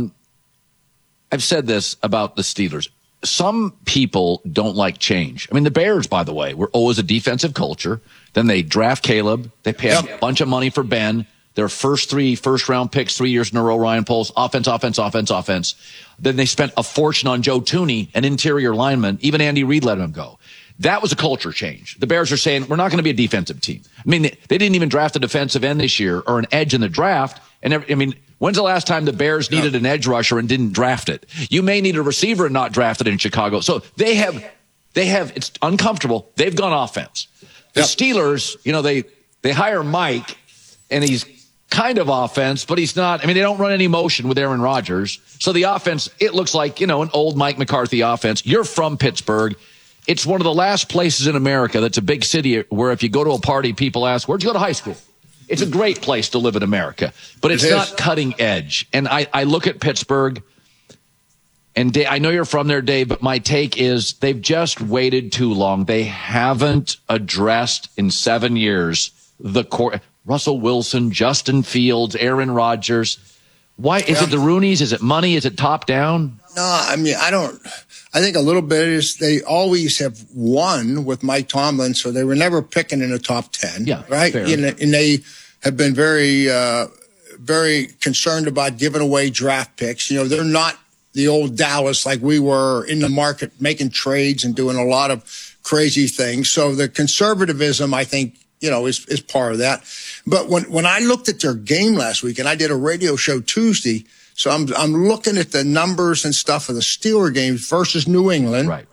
I've said this about the Steelers. Some people don't like change. I mean, the Bears, by the way, were always a defensive culture. Then they draft Caleb. They pay a bunch of money for Ben. Their first 3 first-round picks 3 years in a row, Ryan Poles, offense. Then they spent a fortune on Joe Thuney, an interior lineman. Even Andy Reid let him go. That was a culture change. The Bears are saying, we're not going to be a defensive team. I mean, they didn't even draft a defensive end this year or an edge in the draft. And when's the last time the Bears needed an edge rusher and didn't draft it? You may need a receiver and not draft it in Chicago. So they have, it's uncomfortable. They've gone offense. The Steelers, they hire Mike, and he's kind of offense, but he's not. I mean, they don't run any motion with Aaron Rodgers. So the offense, it looks like, an old Mike McCarthy offense. You're from Pittsburgh. It's one of the last places in America that's a big city where if you go to a party, people ask, where'd you go to high school? It's a great place to live in America, but it's not cutting edge. And I look at Pittsburgh, and Dave, I know you're from there, Dave, but my take is they've just waited too long. They haven't addressed in 7 years the core. Russell Wilson, Justin Fields, Aaron Rodgers. Why is it the Rooneys? Is it money? Is it top down? No, I mean, I think a little bit is they always have won with Mike Tomlin, so they were never picking in the top 10. Yeah, right. And they have been very, very concerned about giving away draft picks. They're not the old Dallas like we were in the market making trades and doing a lot of crazy things. So the conservatism, I think, is part of that. But when I looked at their game last week, and I did a radio show Tuesday, so I'm looking at the numbers and stuff of the Steeler games versus New England. Right.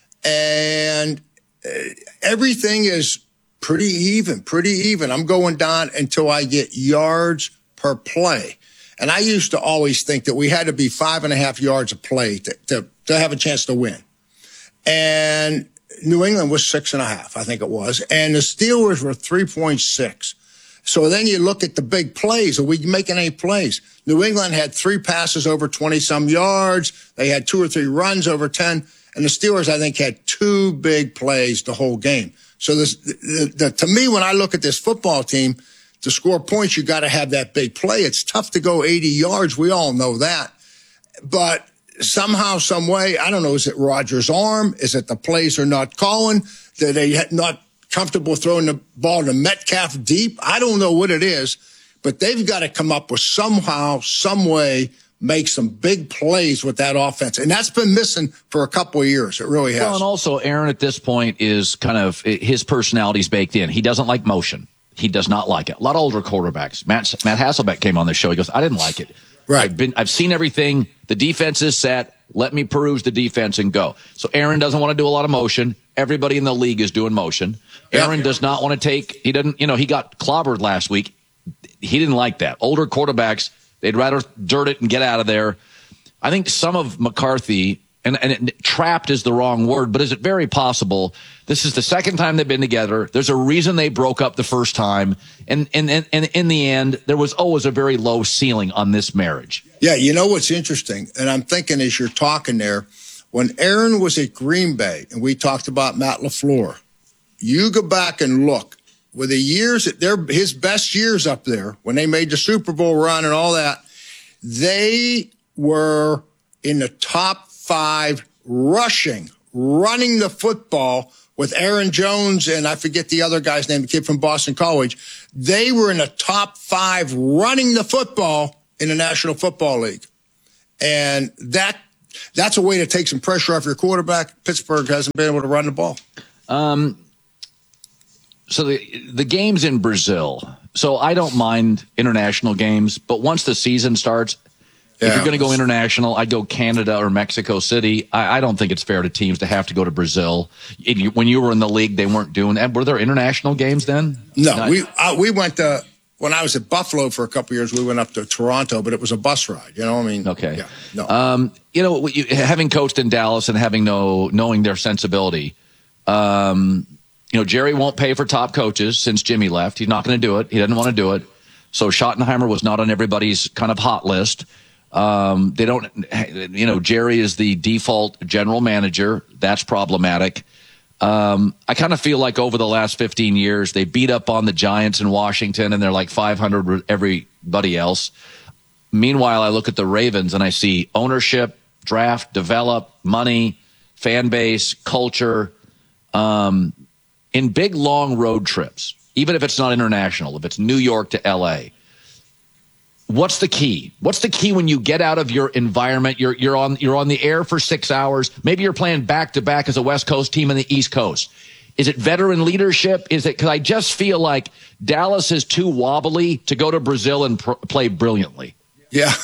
And everything is pretty even. I'm going down until I get yards per play. And I used to always think that we had to be 5.5 yards a play to have a chance to win. And New England was 6.5, I think it was. And the Steelers were 3.6. So then you look at the big plays. Are we making any plays? New England had 3 passes over 20-some yards. They had 2 or 3 runs over 10. And the Steelers, I think, had 2 big plays the whole game. So to me, when I look at this football team, to score points, you got to have that big play. It's tough to go 80 yards. We all know that. But somehow, some way, I don't know, is it Rodgers' arm? Is it the plays are not calling? Are they not comfortable throwing the ball to Metcalf deep? I don't know what it is, but they've got to come up with somehow, some way, make some big plays with that offense. And that's been missing for a couple of years. It really has. Well, and also Aaron at this point is kind of, his personality's baked in. He doesn't like motion. He does not like it. A lot of older quarterbacks. Matt Hasselbeck came on the show. He goes, I didn't like it. Right. I've seen everything. The defense is set. Let me peruse the defense and go. So Aaron doesn't want to do a lot of motion. Everybody in the league is doing motion. Aaron does not want to take, he got clobbered last week. He didn't like that. Older quarterbacks, they'd rather dirt it and get out of there. I think some of McCarthy, and trapped is the wrong word, but is it very possible this is the second time they've been together? There's a reason they broke up the first time. And in the end, there was always a very low ceiling on this marriage. Yeah, you know what's interesting? And I'm thinking as you're talking there, When Aaron was at Green Bay, and we talked about Matt LaFleur, you go back and look. With the years, his best years up there, when they made the Super Bowl run and all that, they were in the top 5 running the football with Aaron Jones, and I forget the other guy's name, the kid from Boston College. They were in the top 5 running the football in the National Football League. And that's a way to take some pressure off your quarterback. Pittsburgh hasn't been able to run the ball. So the games in Brazil. So I don't mind international games, but once the season starts, if you're going to go international, I'd go Canada or Mexico City. I don't think it's fair to teams to have to go to Brazil. When you were in the league, they weren't doing that. Were there international games then? No, we went to, when I was at Buffalo for a couple of years, we went up to Toronto, but it was a bus ride. You know what I mean? Okay. Yeah, no. Having coached in Dallas and knowing their sensibility, Jerry won't pay for top coaches since Jimmy left. He's not going to do it. He doesn't want to do it. So Schottenheimer was not on everybody's kind of hot list. They don't, Jerry is the default general manager. That's problematic. I kind of feel like over the last 15 years, they beat up on the Giants in Washington and they're like 500 with everybody else. Meanwhile, I look at the Ravens and I see ownership, draft, develop, money, fan base, culture, in big, long road trips, even if it's not international, if it's New York to L.A., what's the key? What's the key when you get out of your environment? You're on the air for 6 hours. Maybe you're playing back-to-back as a West Coast team and the East Coast. Is it veteran leadership? Is it because I just feel like Dallas is too wobbly to go to Brazil and play brilliantly? Yeah.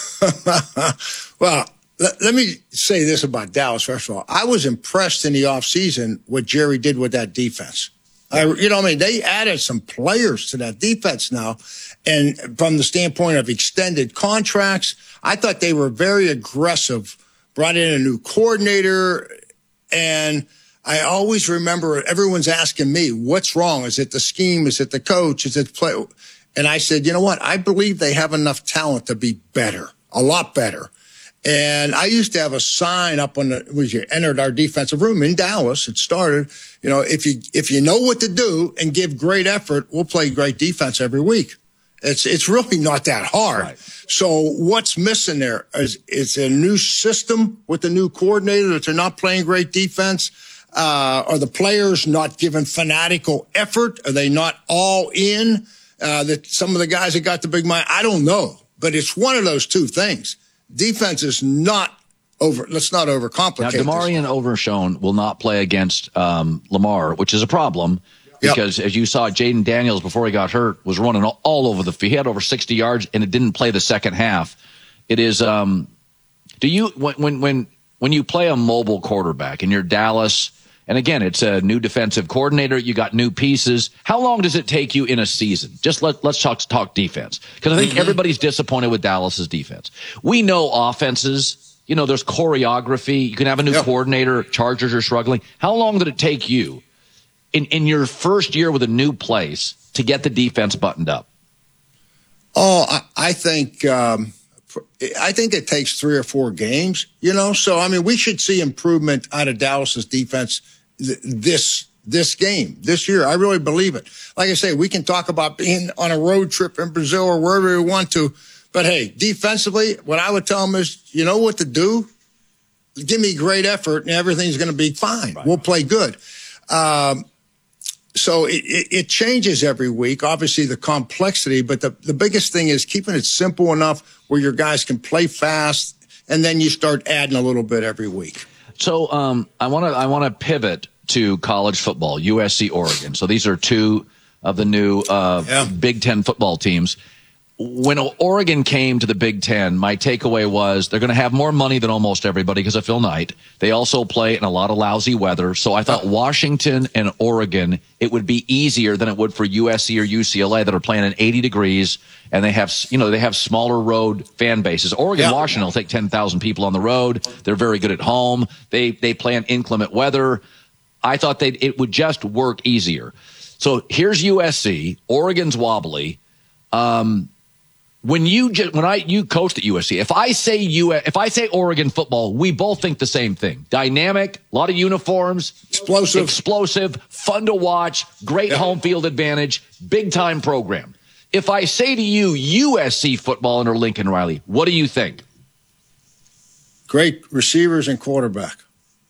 Well, let me say this about Dallas, first of all. I was impressed in the offseason what Jerry did with that defense. They added some players to that defense now. And from the standpoint of extended contracts, I thought they were very aggressive, brought in a new coordinator. And I always remember everyone's asking me, what's wrong? Is it the scheme? Is it the coach? Is it play? And I said, you know what? I believe they have enough talent to be better, a lot better. And I used to have a sign up when you entered our defensive room in Dallas. It started, if you know what to do and give great effort, we'll play great defense every week. It's really not that hard. Right. So what's missing there is a new system with the new coordinator that they're not playing great defense. Are the players not giving fanatical effort? Are they not all in? That some of the guys that got the big mind, I don't know, but it's one of those two things. Defense is not over. Let's not overcomplicate. Now, DeMarion Overshown will not play against Lamar, which is a problem because, as you saw, Jaden Daniels before he got hurt was running all over the field. He had over 60 yards, and it didn't play the second half. It is. Do you when you play a mobile quarterback and you're Dallas? And again, it's a new defensive coordinator. You got new pieces. How long does it take you in a season? Just let's talk defense. Because I think everybody's disappointed with Dallas's defense. We know offenses, there's choreography. You can have a new coordinator. Chargers are struggling. How long did it take you in your first year with a new place to get the defense buttoned up? Oh, I think it takes 3 or 4 games, So, we should see improvement out of Dallas's defense this game, this year. I really believe it. Like I say, we can talk about being on a road trip in Brazil or wherever we want to. But, hey, defensively, what I would tell them is, you know what to do? Give me great effort, and everything's going to be fine. Right. We'll play good. So it changes every week, obviously the complexity, but the biggest thing is keeping it simple enough where your guys can play fast, and then you start adding a little bit every week. So I want to pivot to college football, USC, Oregon. So these are two of the new Big Ten football teams. When Oregon came to the Big Ten, my takeaway was they're going to have more money than almost everybody because of Phil Knight. They also play in a lot of lousy weather. So I thought Washington and Oregon, it would be easier than it would for USC or UCLA that are playing in 80 degrees. And they have smaller road fan bases. Oregon, Washington will take 10,000 people on the road. They're very good at home. They play in inclement weather. I thought it would just work easier. So here's USC. Oregon's wobbly. When you coached at USC, if I say Oregon football, we both think the same thing. Dynamic, a lot of uniforms, explosive, fun to watch, great home field advantage, big time program. If I say to you USC football under Lincoln Riley, what do you think? Great receivers and quarterback.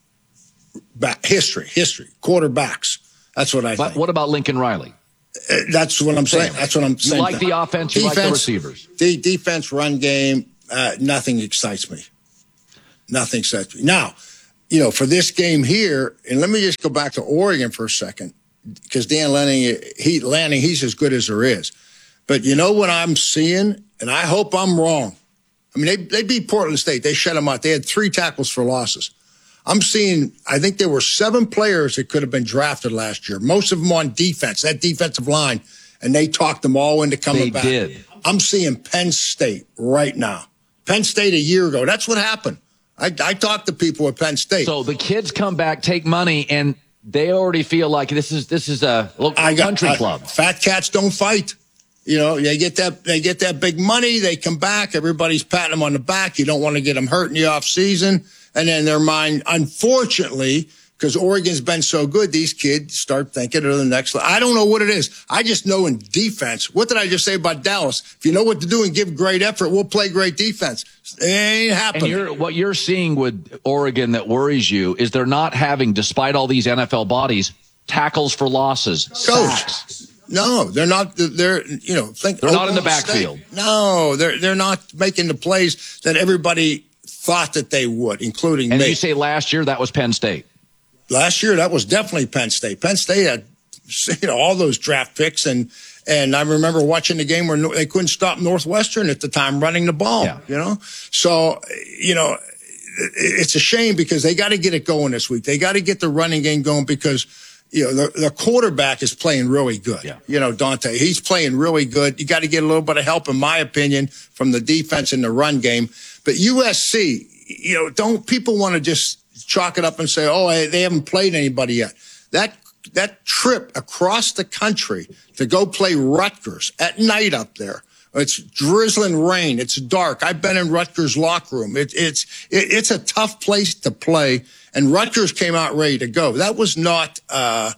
History, quarterbacks. That's what I think. But what about Lincoln Riley? That's what I'm saying. That's what I'm saying. You like the offense, you like the receivers. The defense, run game, nothing excites me. Nothing excites me. Now, for this game here, and let me just go back to Oregon for a second, because Dan Lanning, he's as good as there is. But you know what I'm seeing, and I hope I'm wrong. I mean, they beat Portland State. They shut them out. They had 3 tackles for losses. I'm seeing, I think there were 7 players that could have been drafted last year, most of them on defense, that defensive line, and they talked them all into coming back. They did. I'm seeing Penn State right now. Penn State a year ago. That's what happened. I talked to people at Penn State. So the kids come back, take money, and they already feel like this is a local country club. Fat cats don't fight. They get that big money. They come back. Everybody's patting them on the back. You don't want to get them hurt in the off season. And then their mind, unfortunately, because Oregon's been so good, these kids start thinking of the next level. I don't know what it is. I just know in defense. What did I just say about Dallas? If you know what to do and give great effort, we'll play great defense. It ain't happening. And what you're seeing with Oregon that worries you is they're not having, despite all these NFL bodies, tackles for losses, sacks. No, they're not. They're not in the backfield. No, they're not making the plays that everybody thought that they would, including me. And you say last year that was Penn State. Last year that was definitely Penn State. Penn State had all those draft picks, and I remember watching the game where they couldn't stop Northwestern at the time running the ball. Yeah. So it's a shame because they got to get it going this week. They got to get the running game going because the quarterback is playing really good. Yeah. Dante, he's playing really good. You got to get a little bit of help, in my opinion, from the defense in the run game. But USC, don't people want to just chalk it up and say, oh, they haven't played anybody yet. That trip across the country to go play Rutgers at night up there. It's drizzling rain. It's dark. I've been in Rutgers' locker room. It's a tough place to play. And Rutgers came out ready to go. That was not, that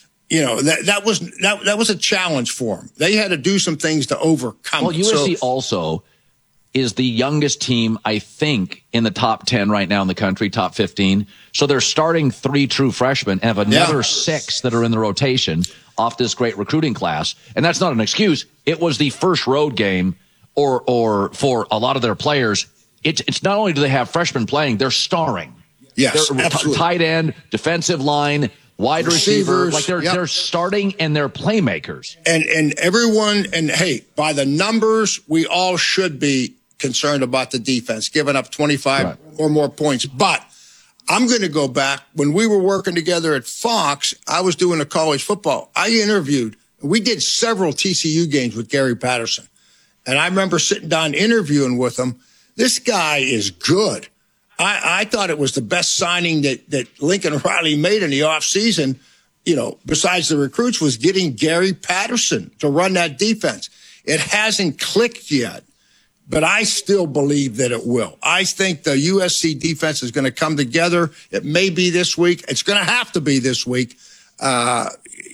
was a challenge for them. They had to do some things to overcome. Well, USC also is the youngest team, I think, in the top 10 right now in the country, top 15. So they're starting 3 true freshmen and have another 6 that are in the rotation off this great recruiting class. And that's not an excuse. It was the first road game or for a lot of their players. It's not only do they have freshmen playing, they're starring. Yes, they're absolutely. Tight end, defensive line, wide receiver. Like they're starting and they're playmakers. And everyone, and hey, by the numbers, we all should be concerned about the defense, giving up 25 or more points. But I'm going to go back. When we were working together at Fox, I was doing a college football. We did several TCU games with Gary Patterson. And I remember sitting down interviewing with him. This guy is good. I thought it was the best signing that Lincoln Riley made in the offseason, besides the recruits, was getting Gary Patterson to run that defense. It hasn't clicked yet, but I still believe that it will. I think the USC defense is going to come together. It may be this week. It's going to have to be this week. Wow,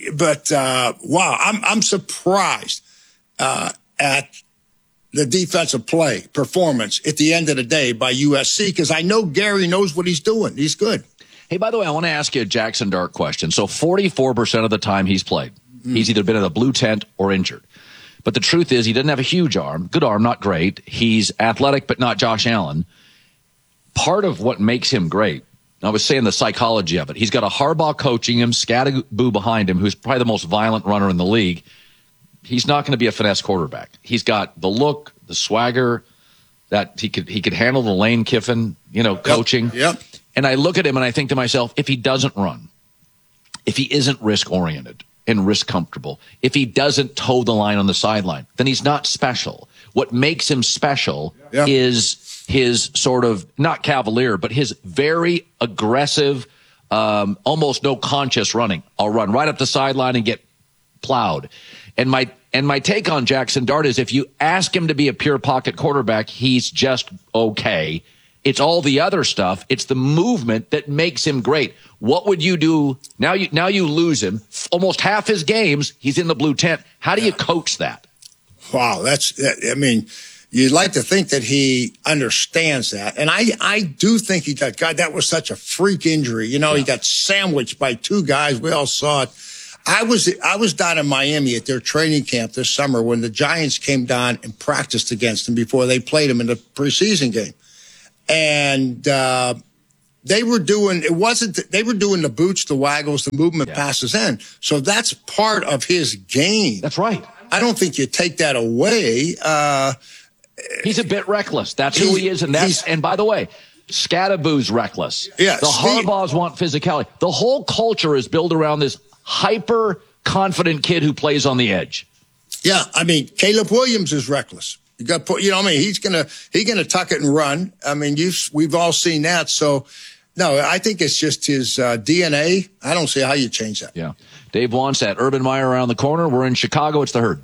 I'm surprised at the defensive play performance at the end of the day by USC, because I know Gary knows what he's doing. He's good. Hey, by the way, I want to ask you a Jackson Dart question. So 44% of the time he's played, he's either been in a blue tent or injured. But the truth is he doesn't have a huge arm. Good arm, not great. He's athletic, but not Josh Allen. Part of what makes him great, I was saying the psychology of it, he's got a Harbaugh coaching him, Scatterboo behind him, who's probably the most violent runner in the league. He's not going to be a finesse quarterback. He's got the look, the swagger, that he could handle the Lane Kiffin, coaching. Yep. And I look at him and I think to myself, if he doesn't run, if he isn't risk-oriented and risk-comfortable, if he doesn't toe the line on the sideline, then he's not special. What makes him special is his sort of, not cavalier, but his very aggressive, almost no conscious running. I'll run right up the sideline and get plowed. And And my take on Jackson Dart is if you ask him to be a pure pocket quarterback, he's just okay. It's all the other stuff. It's the movement that makes him great. What would you do? Now you lose him. Almost half his games, he's in the blue tent. How do you coach that? Wow, I mean, you'd like to think that he understands that. And I do think he does. God, that was such a freak injury. You know, He got sandwiched by two guys. We all saw it. I was down in Miami at their training camp this summer when the Giants came down and practiced against him before they played him in the preseason game. And they were doing the boots, the waggles, the movement passes in. So that's part of his game. That's right. I don't think you take that away. He's a bit reckless. That's who he is. And by the way, Scadaboo's reckless. Yes. The Harbaughs want physicality. The whole culture is built around this hyper confident kid who plays on the edge. Yeah. I mean, Caleb Williams is reckless. You got put, he's gonna tuck it and run. I mean, we've all seen that. So no, I think it's just his DNA. I don't see how you change that. Yeah. Dave wants that. Urban Meyer around the corner. We're in Chicago. It's the Herd.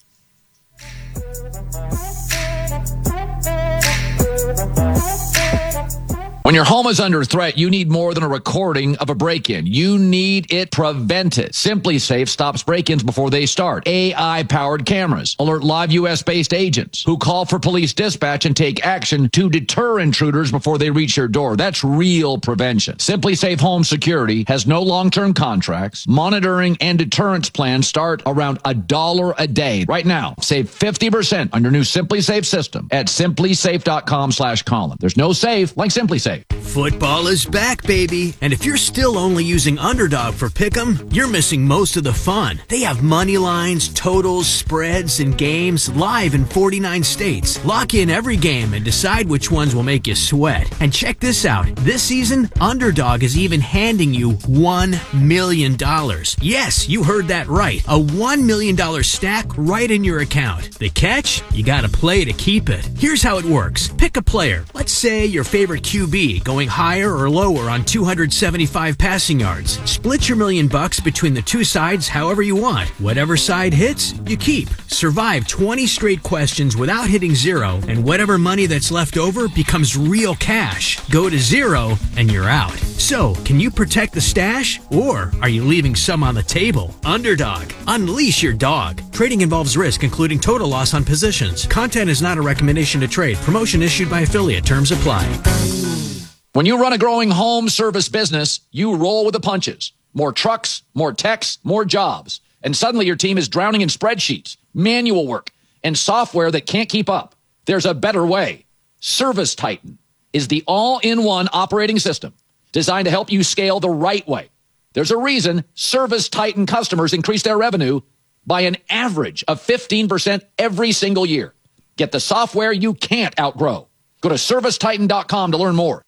When your home is under threat, you need more than a recording of a break-in. You need it prevented. SimpliSafe stops break-ins before they start. AI-powered cameras alert live U.S.-based agents who call for police dispatch and take action to deter intruders before they reach your door. That's real prevention. SimpliSafe Home Security has no long-term contracts. Monitoring and deterrence plans start around $1 a day. Right now, save 50% on your new SimpliSafe system at simplisafe.com/Colin. There's no safe like SimpliSafe. Football is back, baby. And if you're still only using Underdog for Pick'em, you're missing most of the fun. They have money lines, totals, spreads, and games live in 49 states. Lock in every game and decide which ones will make you sweat. And check this out. This season, Underdog is even handing you $1 million. Yes, you heard that right. A $1 million stack right in your account. The catch? You gotta play to keep it. Here's how it works. Pick a player. Let's say your favorite QB going higher or lower on 275 passing yards. Split your $1 million between the two sides however you want. Whatever side hits, you keep. Survive 20 straight questions without hitting zero, and whatever money that's left over becomes real cash. Go to zero, and you're out. So, can you protect the stash, or are you leaving some on the table? Underdog. Unleash your dog. Trading involves risk, including total loss on positions. Content is not a recommendation to trade. Promotion issued by affiliate. Terms apply. When you run a growing home service business, you roll with the punches. More trucks, more techs, more jobs. And suddenly your team is drowning in spreadsheets, manual work, and software that can't keep up. There's a better way. Service Titan is the all-in-one operating system designed to help you scale the right way. There's a reason Service Titan customers increase their revenue by an average of 15% every single year. Get the software you can't outgrow. Go to ServiceTitan.com to learn more.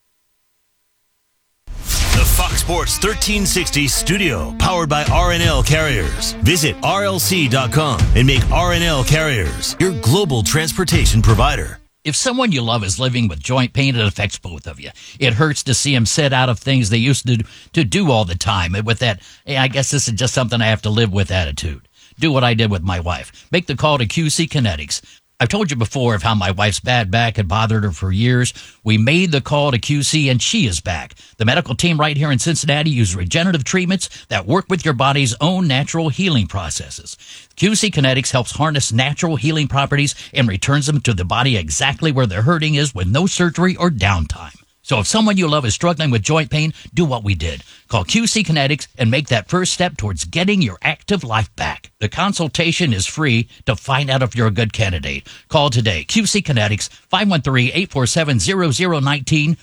The Fox Sports 1360 studio, powered by RNL Carriers. Visit RLC.com and make RNL Carriers your global transportation provider. If someone you love is living with joint pain, it affects both of you. It hurts to see them sit out of things they used to do all the time. And with that, hey, I guess this is just something I have to live with attitude. Do what I did with my wife. Make the call to QC Kinetics. I've told you before of how my wife's bad back had bothered her for years. We made the call to QC and she is back. The medical team right here in Cincinnati use regenerative treatments that work with your body's own natural healing processes. QC Kinetics helps harness natural healing properties and returns them to the body exactly where the hurting is with no surgery or downtime. So if someone you love is struggling with joint pain, do what we did. Call QC Kinetics and make that first step towards getting your active life back. The consultation is free to find out if you're a good candidate. Call today. QC Kinetics, 513-847-0019,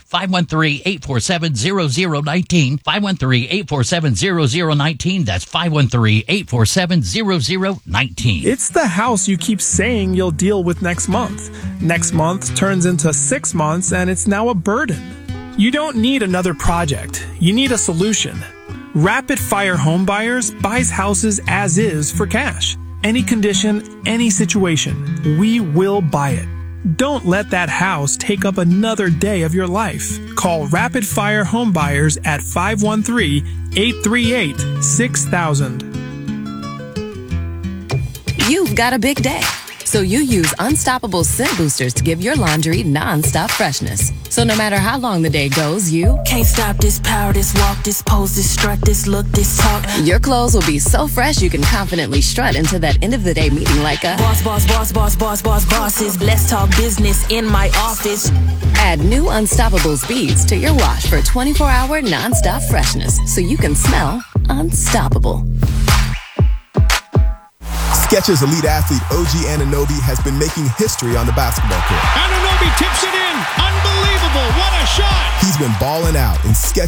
513-847-0019, 513-847-0019. That's 513-847-0019. It's the house you keep saying you'll deal with next month. Next month turns into 6 months and it's now a burden. You don't need another project. You need a solution. Rapid Fire Home Buyers buys houses as is for cash. Any condition, any situation, we will buy it. Don't let that house take up another day of your life. Call Rapid Fire Home Buyers at 513-838-6000. you've got a big day. So you use Unstoppable scent boosters to give your laundry non-stop freshness. So no matter how long the day goes, you can't stop this power, this walk, this pose, this strut, this look, this talk. Your clothes will be so fresh you can confidently strut into that end of the day meeting like a bosses. Let's talk business in my office. Add new Unstoppables beads to your wash for 24-hour non-stop freshness so you can smell unstoppable. Skechers elite athlete OG Anunoby has been making history on the basketball court. Anunoby tips it in. Unbelievable. What a shot. He's been balling out, and Skechers